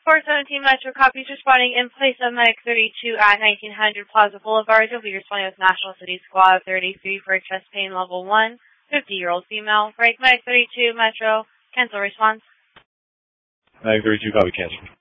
417 Metro copies responding in place of Medic 32 at 1900 Plaza Boulevard. You'll be responding with National City Squad 33 for chest pain level 1, 50-year-old female. Break Medic 32 Metro. Cancel response. Medic 32, copy, cancel.